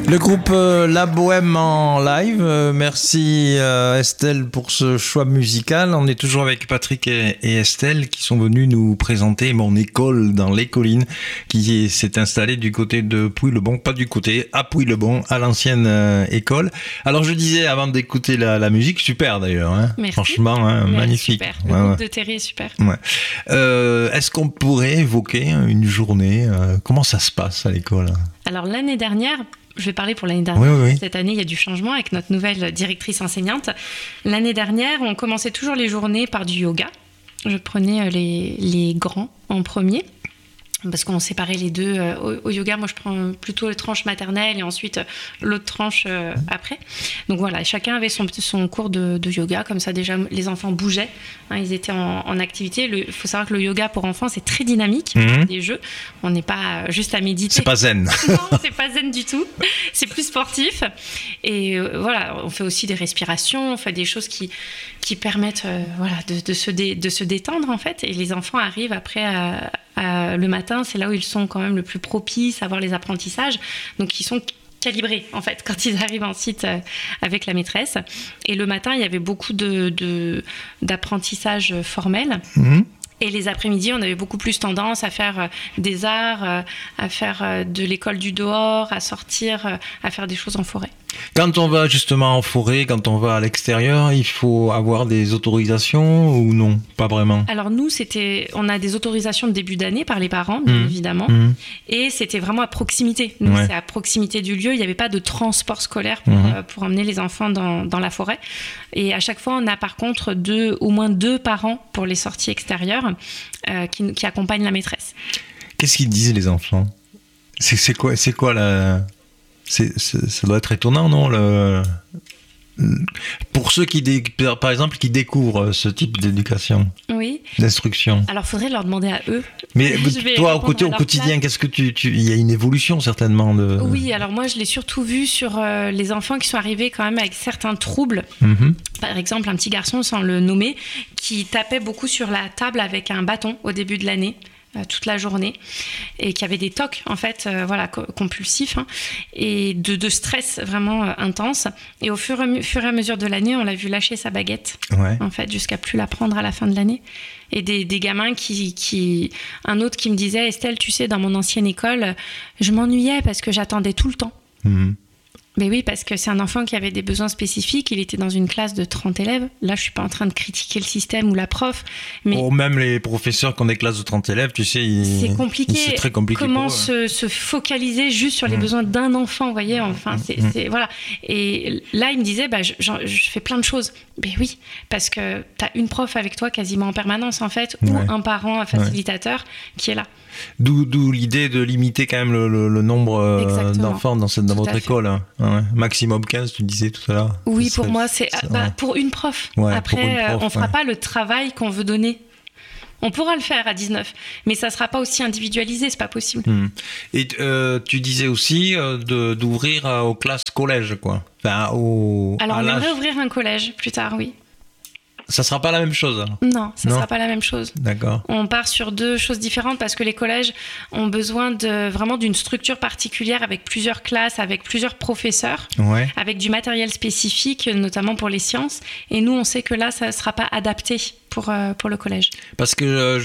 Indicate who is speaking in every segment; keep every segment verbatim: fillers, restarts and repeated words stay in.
Speaker 1: Le groupe euh, La Bohème en live. Euh, merci euh, Estelle pour ce choix musical. On est toujours avec Patrick et, et Estelle qui sont venus nous présenter mon école dans les collines qui s'est installée du côté de Pouille-le-Bon, pas du côté, à Pouille-le-Bon, à l'ancienne euh, école. Alors je disais avant d'écouter la, la musique, super d'ailleurs. Hein.
Speaker 2: Merci.
Speaker 1: Franchement, hein,
Speaker 2: ouais,
Speaker 1: magnifique.
Speaker 2: Super. Le
Speaker 1: ouais,
Speaker 2: groupe
Speaker 1: ouais.
Speaker 2: de Terry est super.
Speaker 1: Ouais. Euh, est-ce qu'on pourrait évoquer une journée euh, comment ça se passe à l'école?
Speaker 2: Alors l'année dernière, je vais parler pour l'année dernière.
Speaker 1: Oui, oui, oui.
Speaker 2: Cette année, il y a du changement avec notre nouvelle directrice enseignante. L'année dernière, on commençait toujours les journées par du yoga. Je prenais les, les grands en premier, parce qu'on séparait les deux. Au, au yoga, moi, je prends plutôt la tranche maternelle et ensuite l'autre tranche euh, après. Donc voilà, chacun avait son, son cours de, de yoga. Comme ça, déjà, les enfants bougeaient. Hein, ils étaient en, en activité. Il faut savoir que le yoga pour enfants, c'est très dynamique. Mmh. Des jeux. On n'est pas juste à méditer.
Speaker 1: C'est pas zen.
Speaker 2: Non, c'est pas zen du tout. C'est plus sportif. Et euh, voilà, on fait aussi des respirations. On fait des choses qui, qui permettent euh, voilà, de, de, se dé, de se détendre, en fait. Et les enfants arrivent après à... Euh, le matin, c'est là où ils sont quand même le plus propices à avoir les apprentissages. Donc, ils sont calibrés, en fait, quand ils arrivent ensuite euh, avec la maîtresse. Et le matin, il y avait beaucoup de, de, d'apprentissage formel. Mmh. Et les après-midi, on avait beaucoup plus tendance à faire euh, des arts, euh, à faire euh, de l'école du dehors, à sortir, euh, à faire des choses en forêt.
Speaker 1: Quand on va justement en forêt, quand on va à l'extérieur, il faut avoir des autorisations ou non? Pas vraiment.
Speaker 2: Alors nous, c'était, on a des autorisations de début d'année par les parents, bien mmh. évidemment. Mmh. Et c'était vraiment à proximité. Nous, ouais. c'est à proximité du lieu. Il n'y avait pas de transport scolaire pour, mmh. euh, pour emmener les enfants dans, dans la forêt. Et à chaque fois, on a par contre deux, au moins deux parents pour les sorties extérieures euh, qui, qui accompagnent la maîtresse.
Speaker 1: Qu'est-ce qu'ils disent les enfants? c'est, c'est quoi, c'est quoi la... C'est, c'est, ça doit être étonnant, non le... Pour ceux qui, dé... par exemple, qui découvrent ce type d'éducation,
Speaker 2: oui.
Speaker 1: d'instruction.
Speaker 2: Alors, il faudrait leur demander à eux.
Speaker 1: Mais toi, au, côté, au quotidien, qu'est-ce que tu, tu... il y a une évolution certainement de...
Speaker 2: Oui, alors moi, je l'ai surtout vu sur euh, les enfants qui sont arrivés quand même avec certains troubles.
Speaker 1: Mm-hmm.
Speaker 2: Par exemple, un petit garçon, sans le nommer, qui tapait beaucoup sur la table avec un bâton au début de l'année. Toute la journée, et qui avait des tocs en fait euh, voilà, compulsifs hein, et de, de stress vraiment euh, intense, et au fur et, fur et à mesure de l'année on l'a vu lâcher sa baguette
Speaker 1: ouais.
Speaker 2: en fait, jusqu'à plus la prendre à la fin de l'année. Et des, des gamins qui, qui un autre qui me disait: Estelle, tu sais, dans mon ancienne école je m'ennuyais parce que j'attendais tout le temps. Mmh. Mais oui, parce que c'est un enfant qui avait des besoins spécifiques. Il était dans une classe de trente élèves. Là, je suis pas en train de critiquer le système ou la prof. Mais
Speaker 1: oh, même les professeurs qui ont des classes de trente élèves, tu sais, ils...
Speaker 2: c'est compliqué.
Speaker 1: C'est très compliqué.
Speaker 2: Comment
Speaker 1: pour eux,
Speaker 2: se, se focaliser juste sur les mmh. besoins d'un enfant, vous voyez, enfin, c'est, mmh. c'est, voilà. Et là, il me disait, bah, je, je fais plein de choses. Mais oui, parce que tu as une prof avec toi quasiment en permanence, en fait, ou ouais. un parent, un facilitateur ouais. qui est là.
Speaker 1: D'où, d'où l'idée de limiter quand même le, le, le nombre euh, d'enfants dans, cette, dans votre école. Hein. Ouais. Maximum quinze, tu disais tout à l'heure.
Speaker 2: Oui,
Speaker 1: ça
Speaker 2: pour
Speaker 1: serait,
Speaker 2: moi, c'est
Speaker 1: ça,
Speaker 2: bah,
Speaker 1: ouais.
Speaker 2: pour une prof.
Speaker 1: Ouais,
Speaker 2: Après,
Speaker 1: une prof,
Speaker 2: on ne fera
Speaker 1: ouais.
Speaker 2: pas le travail qu'on veut donner. On pourra le faire à dix-neuf, mais ça ne sera pas aussi individualisé, c'est pas possible.
Speaker 1: Mmh. Et euh, tu disais aussi euh, de, d'ouvrir euh, aux classes collège, quoi. Enfin, au,
Speaker 2: Alors,
Speaker 1: à
Speaker 2: on
Speaker 1: l'âge...
Speaker 2: aimerait ouvrir un collège plus tard, oui.
Speaker 1: Ça sera pas la même chose alors.
Speaker 2: Non, ça
Speaker 1: non.
Speaker 2: sera pas la même chose.
Speaker 1: D'accord.
Speaker 2: On part sur deux choses différentes parce que les collèges ont besoin de, vraiment d'une structure particulière avec plusieurs classes, avec plusieurs professeurs,
Speaker 1: ouais.
Speaker 2: avec du matériel spécifique, notamment pour les sciences. Et nous, on sait que là, ça ne sera pas adapté pour, euh, pour le collège.
Speaker 1: Parce que euh,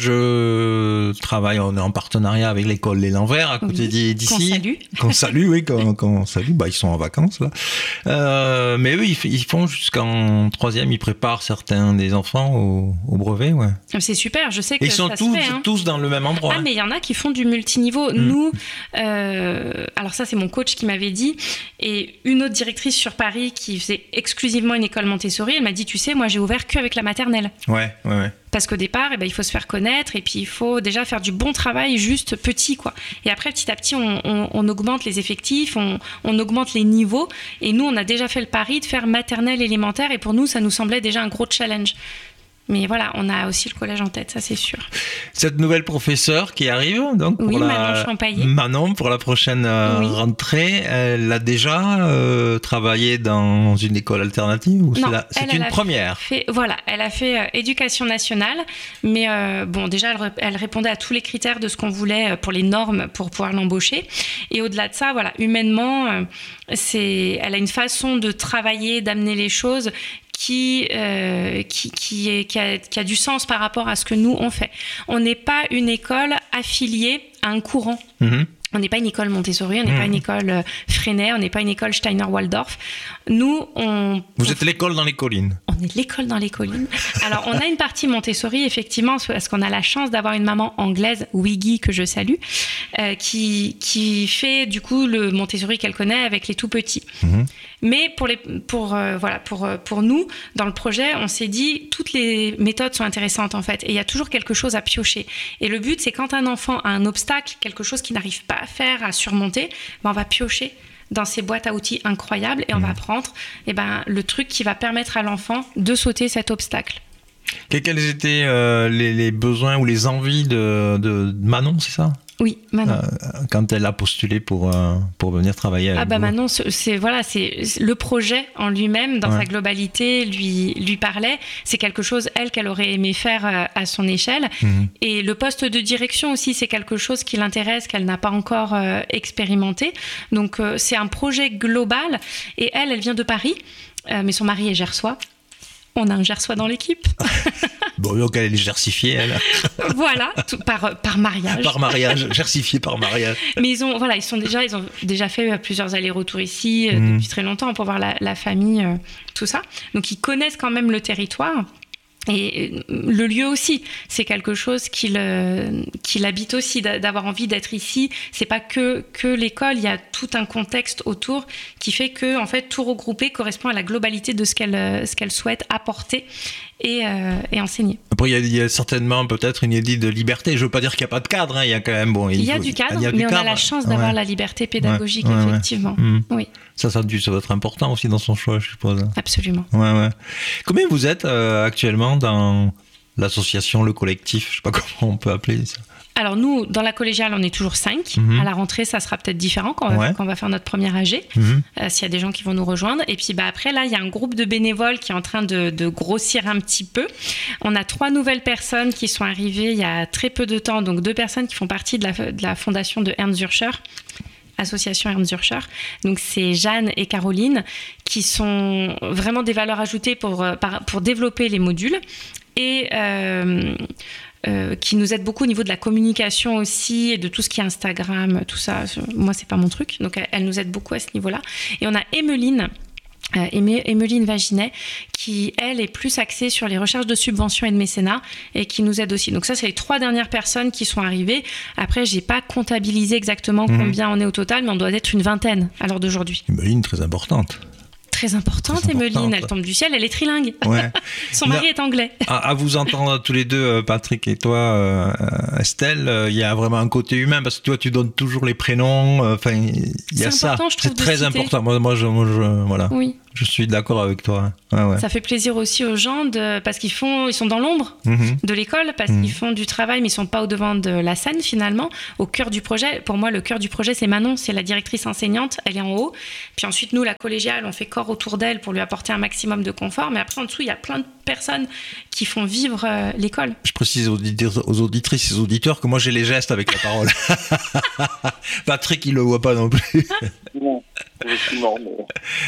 Speaker 1: je travaille, on est en partenariat avec l'école Les Lanvers à côté oui. d'ici.
Speaker 2: Qu'on salue.
Speaker 1: Qu'on salue, oui, qu'on, qu'on salue. Bah, ils sont en vacances là. Euh, mais eux, ils, ils font jusqu'en troisième, ils préparent certains des enfants au, au brevet, ouais.
Speaker 2: C'est super, je sais que
Speaker 1: et ils sont
Speaker 2: ça
Speaker 1: tous,
Speaker 2: se fait. Hein.
Speaker 1: tous dans le même endroit.
Speaker 2: Ah, mais il y en a qui font du multiniveau. Mmh. Nous, euh, alors ça, c'est mon coach qui m'avait dit, et une autre directrice sur Paris qui faisait exclusivement une école Montessori, elle m'a dit, tu sais, moi, j'ai ouvert qu'avec la maternelle.
Speaker 1: Ouais, ouais, ouais.
Speaker 2: Parce qu'au départ, eh ben, il faut se faire connaître et puis il faut déjà faire du bon travail juste petit, quoi. Et après, petit à petit, on, on, on augmente les effectifs, on, on augmente les niveaux. Et nous, on a déjà fait le pari de faire maternelle élémentaire et pour nous, ça nous semblait déjà un gros challenge. Mais voilà, on a aussi le collège en tête, ça c'est sûr.
Speaker 1: Cette nouvelle professeure qui arrive, donc pour
Speaker 2: oui,
Speaker 1: la...
Speaker 2: Manon Champaillet.
Speaker 1: Manon, pour la prochaine euh, oui. rentrée, elle a déjà euh, travaillé dans une école alternative ou
Speaker 2: non,
Speaker 1: c'est, la... c'est
Speaker 2: elle,
Speaker 1: une
Speaker 2: elle
Speaker 1: première
Speaker 2: fait, Voilà, elle a fait euh, éducation nationale, mais euh, bon, déjà elle, elle répondait à tous les critères de ce qu'on voulait pour les normes pour pouvoir l'embaucher. Et au-delà de ça, voilà, humainement, euh, c'est, elle a une façon de travailler, d'amener les choses qui, euh, qui, qui, est, qui, a, qui a du sens par rapport à ce que nous, on fait. On n'est pas une école affiliée à un courant. Mmh. On n'est pas une école Montessori, on n'est mmh. pas une école Freinet, on n'est pas une école Steiner-Waldorf. Nous, on...
Speaker 1: Vous
Speaker 2: on,
Speaker 1: êtes l'école dans les collines.
Speaker 2: On est l'école dans les collines. Alors, on a une partie Montessori, effectivement, parce qu'on a la chance d'avoir une maman anglaise, Wiggy, que je salue, euh, qui, qui fait, du coup, le Montessori qu'elle connaît avec les tout-petits. Mmh. Mais pour, les, pour, euh, voilà, pour, pour nous, dans le projet, on s'est dit, toutes les méthodes sont intéressantes, en fait. Et il y a toujours quelque chose à piocher. Et le but, c'est quand un enfant a un obstacle, quelque chose qu'il n'arrive pas à faire, à surmonter, ben on va piocher dans ces boîtes à outils incroyables et on mmh. va prendre eh ben, le truc qui va permettre à l'enfant de sauter cet obstacle.
Speaker 1: Quels étaient euh, les, les besoins ou les envies de, de Manon, c'est ça ?
Speaker 2: Oui, Manon.
Speaker 1: Euh, quand elle a postulé pour, euh, pour venir travailler avec
Speaker 2: Ah bah
Speaker 1: vous.
Speaker 2: Manon, c'est, voilà, c'est, le projet en lui-même, dans ouais. sa globalité, lui, lui parlait. C'est quelque chose, elle, qu'elle aurait aimé faire à, à son échelle. Mmh. Et le poste de direction aussi, c'est quelque chose qui l'intéresse, qu'elle n'a pas encore euh, expérimenté. Donc, euh, c'est un projet global. Et elle, elle vient de Paris, euh, mais son mari est gersois. On a un gersois dans l'équipe.
Speaker 1: Bon, donc elle est gersifiée, elle.
Speaker 2: Voilà, tout, par, par mariage.
Speaker 1: Par mariage, gersifiée par mariage.
Speaker 2: Mais ils ont, voilà, ils sont déjà, ils ont déjà fait plusieurs allers-retours ici mmh. depuis très longtemps pour voir la, la famille, euh, tout ça. Donc ils connaissent quand même le territoire. Et le lieu aussi, c'est quelque chose qu'il, euh, qu'il habite aussi, d'avoir envie d'être ici. C'est pas que, que l'école, il y a tout un contexte autour qui fait que, en fait, tout regroupé correspond à la globalité de ce qu'elle, ce qu'elle souhaite apporter et, euh, et enseigner.
Speaker 1: Après, il y, a, il y a certainement peut-être une idée de liberté. Je veux pas dire qu'il n'y a pas de cadre, hein. Il y a quand même... Bon,
Speaker 2: il, il y a
Speaker 1: faut,
Speaker 2: du cadre,
Speaker 1: il y a
Speaker 2: mais
Speaker 1: du
Speaker 2: on
Speaker 1: cadre.
Speaker 2: a la chance d'avoir ouais. la liberté pédagogique,
Speaker 1: ouais, ouais,
Speaker 2: effectivement.
Speaker 1: Ouais. Mmh.
Speaker 2: Oui.
Speaker 1: Ça, ça, ça doit être important aussi dans son choix, je suppose.
Speaker 2: Absolument.
Speaker 1: Ouais, ouais. Combien vous êtes euh, actuellement dans l'association, le collectif? Je sais pas comment on peut appeler ça.
Speaker 2: Alors nous, dans la collégiale, on est toujours cinq. Mmh. À la rentrée, ça sera peut-être différent quand on va, ouais. quand on va faire notre premier A G, mmh. euh, s'il y a des gens qui vont nous rejoindre. Et puis bah, après, là, il y a un groupe de bénévoles qui est en train de, de grossir un petit peu. On a trois nouvelles personnes qui sont arrivées il y a très peu de temps. Donc deux personnes qui font partie de la, de la fondation de Ernst Zürcher. Association Ernst Zürcher. Donc c'est Jeanne et Caroline qui sont vraiment des valeurs ajoutées pour, pour développer les modules et euh, euh, qui nous aident beaucoup au niveau de la communication aussi et de tout ce qui est Instagram, tout ça. Moi, c'est pas mon truc. Donc elle nous aide beaucoup à ce niveau-là. Et on a Emeline. Euh, Emeline Vaginet, qui, elle, est plus axée sur les recherches de subventions et de mécénat et qui nous aide aussi. Donc ça, c'est les trois dernières personnes qui sont arrivées. Après, j'ai pas comptabilisé exactement mmh. combien on est au total, mais on doit être une vingtaine à l'heure d'aujourd'hui.
Speaker 1: Emeline, très importante.
Speaker 2: Très importante, très Emeline, importante. Elle tombe du ciel, elle est trilingue. Ouais. Son mari Là, est anglais.
Speaker 1: À, à vous entendre tous les deux, Patrick et toi, euh, Estelle, il euh, y a vraiment un côté humain parce que toi, tu donnes toujours les prénoms. Enfin, euh, il y a ça. C'est très important. Moi, moi, je, moi, je, voilà. Oui. Je suis d'accord avec toi. Ouais, ouais.
Speaker 2: Ça fait plaisir aussi aux gens de, parce qu'ils font, ils sont dans l'ombre mmh. de l'école, parce mmh. qu'ils font du travail, mais ils sont pas au devant de la scène finalement, au cœur du projet. Pour moi, le cœur du projet, c'est Manon, c'est la directrice enseignante, elle est en haut. Puis ensuite, nous, la collégiale, on fait corps autour d'elle pour lui apporter un maximum de confort. Mais après, en dessous, il y a plein de personnes qui font vivre euh, l'école.
Speaker 1: Je précise aux, auditeurs, aux auditrices et aux auditeurs que moi, j'ai les gestes avec la parole. Patrick, il le voit pas non plus.
Speaker 3: Non. Non, mais...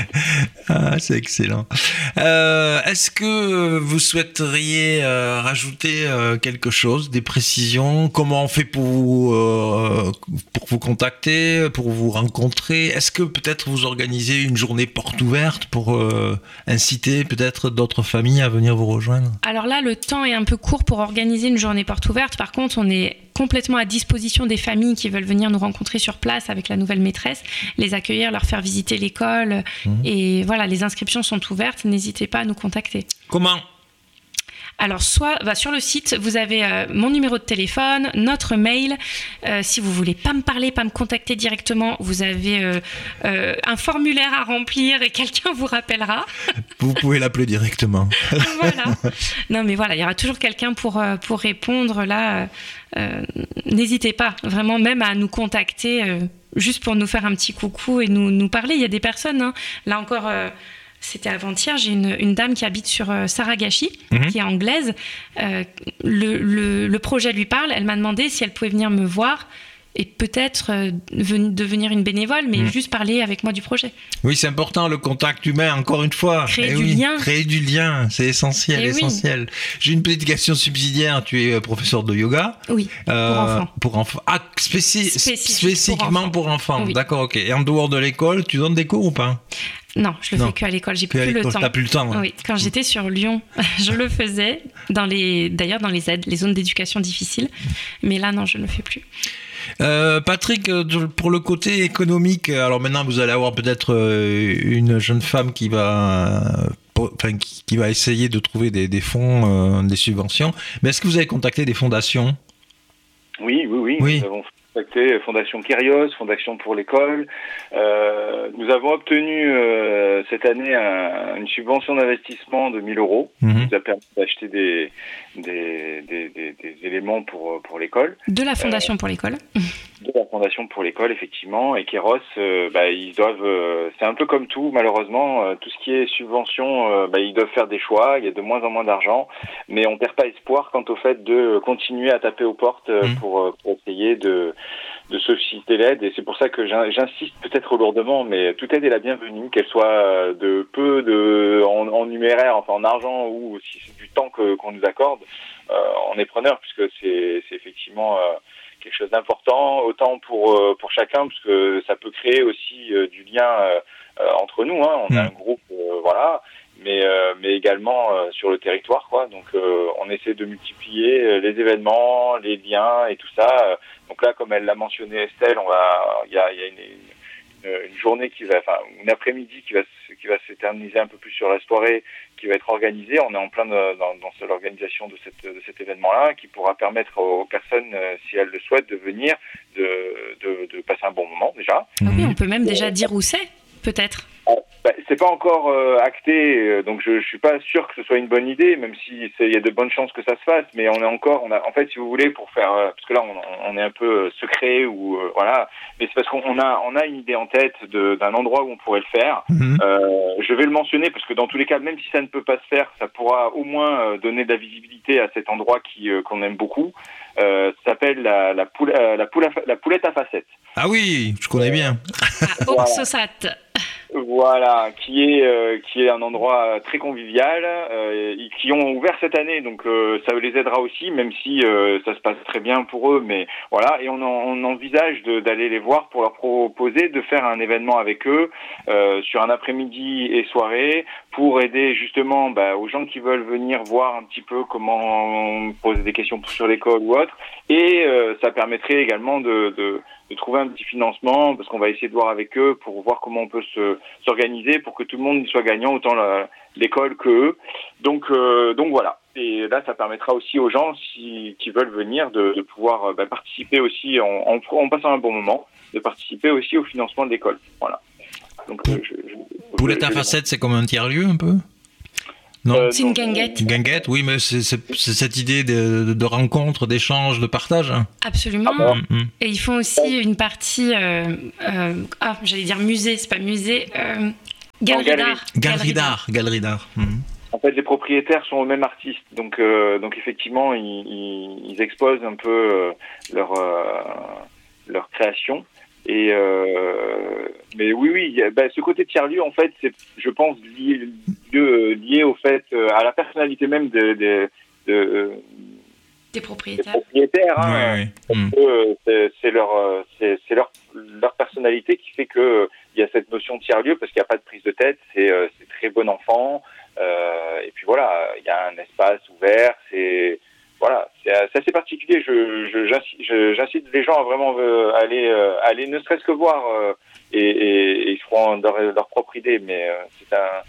Speaker 1: Ah, c'est excellent. Euh, est-ce que vous souhaiteriez euh, rajouter euh, quelque chose, des précisions? Comment on fait pour vous, euh, pour vous contacter, pour vous rencontrer? Est-ce que peut-être vous organisez une journée porte ouverte pour euh, inciter peut-être d'autres familles à venir vous rejoindre?
Speaker 2: Alors là, le temps est un peu court pour organiser une journée porte ouverte. Par contre, on est complètement à disposition des familles qui veulent venir nous rencontrer sur place avec la nouvelle maîtresse, les accueillir, leur faire visiter l'école. Mmh. Et voilà, les inscriptions sont ouvertes. N'hésitez pas à nous contacter.
Speaker 1: Comment ?
Speaker 2: Alors, soit bah, sur le site, vous avez euh, mon numéro de téléphone, notre mail. Euh, si vous voulez pas me parler, pas me contacter directement, vous avez euh, euh, un formulaire à remplir et quelqu'un vous rappellera.
Speaker 1: Vous pouvez l'appeler directement.
Speaker 2: Voilà. Non, mais voilà, il y aura toujours quelqu'un pour, euh, pour répondre là. Euh, n'hésitez pas, vraiment, même à nous contacter, euh, juste pour nous faire un petit coucou et nous, nous parler. Il y a des personnes, hein, là encore... Euh, C'était avant-hier, j'ai une, une dame qui habite sur euh, Saragashi, mmh. qui est anglaise. Euh, le, le, le projet lui parle. Elle m'a demandé si elle pouvait venir me voir et peut-être euh, ven- devenir une bénévole, mais mmh. juste parler avec moi du projet.
Speaker 1: Oui, c'est important, le contact humain, encore une fois.
Speaker 2: Créer
Speaker 1: eh
Speaker 2: du
Speaker 1: oui,
Speaker 2: lien.
Speaker 1: Créer du lien, c'est essentiel,
Speaker 2: Et
Speaker 1: essentiel. Oui. J'ai une petite question subsidiaire. Tu es professeur de yoga.
Speaker 2: Oui, euh, pour enfants.
Speaker 1: Pour enfants. Ah, spéci- spécifiquement pour enfants. Pour enfants.
Speaker 2: Oui.
Speaker 1: D'accord, ok. Et en dehors de l'école, tu donnes des cours ou pas ?
Speaker 2: Non, je le
Speaker 1: non.
Speaker 2: fais qu'à l'école. J'ai
Speaker 1: que
Speaker 2: plus le temps.
Speaker 1: T'as plus le temps. Hein.
Speaker 2: Oui, quand j'étais sur Lyon, je le faisais. Dans les, d'ailleurs, dans les aides, les zones d'éducation difficiles. Mais là, non, je ne le fais plus.
Speaker 1: Euh, Patrick, pour le côté économique, alors maintenant vous allez avoir peut-être une jeune femme qui va, enfin, qui va essayer de trouver des, des fonds, euh, des subventions. Mais est-ce que vous avez contacté des fondations ?
Speaker 3: Oui, oui, oui.
Speaker 1: oui.
Speaker 3: Nous avons contacté Fondation Kyrios, Fondation pour l'école. Euh, nous avons obtenu euh, cette année un, une subvention d'investissement de mille euros mmh. qui nous a permis d'acheter des, des, des, des, des éléments pour, pour l'école.
Speaker 2: De la Fondation euh, pour l'école.
Speaker 3: De la Fondation pour l'école, effectivement. Et Kyrios, euh, bah, ils doivent, euh, c'est un peu comme tout, malheureusement, euh, tout ce qui est subvention, euh, bah, ils doivent faire des choix. Il y a de moins en moins d'argent, mais on perd pas espoir quant au fait de continuer à taper aux portes euh, mmh. pour, pour essayer de de solliciter l'aide, et c'est pour ça que j'insiste peut-être lourdement, mais toute aide est la bienvenue, qu'elle soit de peu de en, en numéraire, enfin en argent, ou si c'est du temps que, qu'on nous accorde, euh, on est preneur, puisque c'est, c'est effectivement euh, quelque chose d'important, autant pour euh, pour chacun, parce que ça peut créer aussi euh, du lien euh, entre nous, hein. On a un groupe, euh, voilà, mais euh, mais également euh, sur le territoire, quoi. Donc euh, on essaie de multiplier euh, les événements, les liens et tout ça. Donc là, comme elle l'a mentionné, Estelle, on va, il y a, il y a une, une, une journée qui va, enfin une après-midi qui va qui va s'éterniser un peu plus sur la soirée, qui va être organisée. On est en plein de, dans, dans l'organisation de cette de cet événement-là, qui pourra permettre aux personnes, euh, si elles le souhaitent, de venir, de de, de passer un bon moment déjà.
Speaker 2: Ah oui, on peut même déjà dire où c'est, peut-être.
Speaker 3: Bah, c'est pas encore euh, acté, euh, donc je, je suis pas sûr que ce soit une bonne idée, même si il y a de bonnes chances que ça se fasse. Mais on est encore, on a, en fait, si vous voulez, pour faire, euh, parce que là, on, on est un peu euh, secret ou euh, voilà. Mais c'est parce qu'on a, on a une idée en tête de, d'un endroit où on pourrait le faire. Mmh. Euh, je vais le mentionner parce que dans tous les cas, même si ça ne peut pas se faire, ça pourra au moins euh, donner de la visibilité à cet endroit qui euh, qu'on aime beaucoup. Euh, ça s'appelle la la poule, euh, la poule, à, la poulette à facettes.
Speaker 1: Ah oui, je connais bien.
Speaker 2: À Oxosat.
Speaker 3: Voilà, qui est euh, qui est un endroit très convivial, euh, et qui ont ouvert cette année, donc euh, ça les aidera aussi, même si euh, ça se passe très bien pour eux, mais voilà, et on, en, on envisage de, d'aller les voir pour leur proposer de faire un événement avec eux euh, sur un après-midi et soirée pour aider justement bah, aux gens qui veulent venir voir un petit peu comment poser des questions sur l'école ou autre, et euh, ça permettrait également de, de de trouver un petit financement, parce qu'on va essayer de voir avec eux pour voir comment on peut se, s'organiser pour que tout le monde soit gagnant, autant la, l'école que eux. Donc, euh, donc voilà. Et là, ça permettra aussi aux gens si, qui veulent venir de, de pouvoir bah, participer aussi, en, en, en passant un bon moment, de participer aussi au financement de l'école. Voilà. Donc, euh, je, je,
Speaker 1: Poulette à facettes, c'est comme un tiers-lieu un peu ? Non.
Speaker 2: Euh, c'est une guinguette.
Speaker 1: Une guinguette, oui, mais c'est, c'est, c'est cette idée de, de, de rencontre, d'échange, de partage. Hein.
Speaker 2: Absolument. Ah bon. Et ils font aussi une partie, euh, euh, ah, j'allais dire musée, c'est pas musée, euh, galerie,
Speaker 3: galerie
Speaker 2: d'art.
Speaker 1: Galerie d'art. Galerie d'art. Mmh.
Speaker 3: En fait, les propriétaires sont eux-mêmes artistes, donc euh, donc effectivement, ils, ils, ils exposent un peu euh, leur euh, leur création. Et euh, mais oui, oui, bah, ce côté tiers-lieu, en fait, c'est, je pense, lié, lié, lié au fait, euh, à la personnalité même de, de, de
Speaker 2: des propriétaires.
Speaker 3: Des propriétaires, hein,
Speaker 1: ouais, ouais. Mmh.
Speaker 3: euh, c'est, c'est leur, c'est, c'est leur, leur personnalité qui fait que euh, il y a cette notion de tiers-lieu, parce qu'il n'y a pas de prise de tête, c'est, euh, c'est très bon enfant, euh, et puis voilà, il y a un espace ouvert, c'est Voilà, c'est, c'est assez particulier. Je, je, j'incite, je, j'incite les gens à vraiment euh, aller, euh, aller ne serait-ce que voir, euh, et, et, et ils feront leur, leur propre idée. Mais euh, c'est un,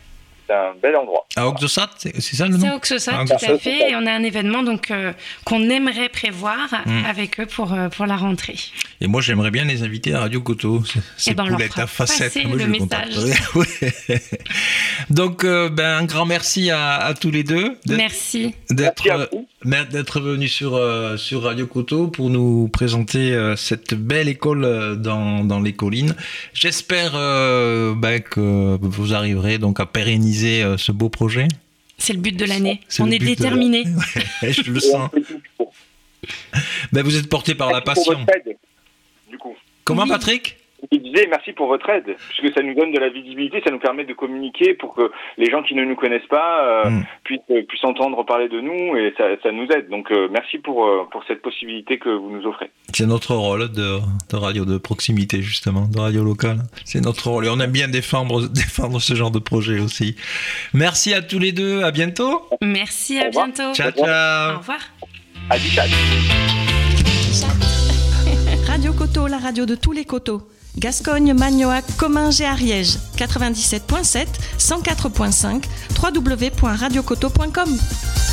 Speaker 3: c'est un bel endroit.
Speaker 1: À Oxosat, c'est, c'est ça le nom?
Speaker 2: C'est Oxosat,
Speaker 1: Ah,
Speaker 2: tout
Speaker 1: Oxosat.
Speaker 2: à fait. Et on a un événement donc, euh, qu'on aimerait prévoir
Speaker 1: Mm.
Speaker 2: avec eux pour, euh, pour la rentrée.
Speaker 1: Et moi, j'aimerais bien les inviter à Radio Coteau. C'est, c'est
Speaker 2: Eh ben, on leur
Speaker 1: Poulette
Speaker 2: fera
Speaker 1: à facettes.
Speaker 2: passer
Speaker 1: Moi, je
Speaker 2: le
Speaker 1: les
Speaker 2: message.
Speaker 1: contacterai. Ouais. Donc, euh, ben, un grand merci à, à tous les deux d'être,
Speaker 2: Merci.
Speaker 1: d'être,
Speaker 3: Merci à vous.
Speaker 1: euh, d'être venus sur, euh, sur Radio Coteau pour nous présenter euh, cette belle école euh, dans, dans les collines. J'espère euh, ben, que vous arriverez donc à pérenniser euh, ce beau projet.
Speaker 2: C'est le but de l'année.
Speaker 1: C'est
Speaker 2: on
Speaker 1: le
Speaker 2: est
Speaker 1: but de-
Speaker 2: déterminés.
Speaker 1: Ouais, je le
Speaker 3: Et on
Speaker 1: sens.
Speaker 3: fait tout pour-
Speaker 1: Ben, vous êtes porté par la
Speaker 3: Merci pour
Speaker 1: passion.
Speaker 3: votre aide, du coup.
Speaker 1: Comment,
Speaker 2: Oui.
Speaker 1: Patrick?
Speaker 3: Je disais merci pour votre aide, puisque ça nous donne de la visibilité, ça nous permet de communiquer pour que les gens qui ne nous connaissent pas euh,
Speaker 1: Mm.
Speaker 3: puissent, euh, puissent entendre parler de nous, et ça, ça nous aide. Donc euh, merci pour, euh, pour cette possibilité que vous nous offrez.
Speaker 1: C'est notre rôle de, de radio de proximité, justement, de radio locale. C'est notre rôle. Et on aime bien défendre, défendre ce genre de projet aussi. Merci à tous les deux. À bientôt.
Speaker 2: Merci,
Speaker 3: Au
Speaker 2: à
Speaker 3: revoir.
Speaker 2: bientôt.
Speaker 1: Ciao,
Speaker 2: Au
Speaker 1: ciao.
Speaker 2: revoir.
Speaker 3: À Dichat.
Speaker 4: Radio Coteau, la radio de tous les coteaux. Gascogne, Magnoac, Comminges et Ariège. quatre-vingt-dix-sept virgule sept, cent quatre virgule cinq, w w w point radio coteau point com.